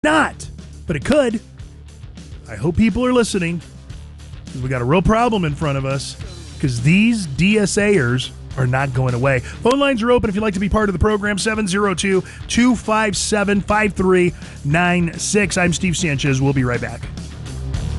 Not, but it could. I hope people are listening because we got a real problem in front of us because these DSAers are not going away. Phone lines are open if you'd like to be part of the program, 702-257-5396. I'm Steve Sanchez. We'll be right back.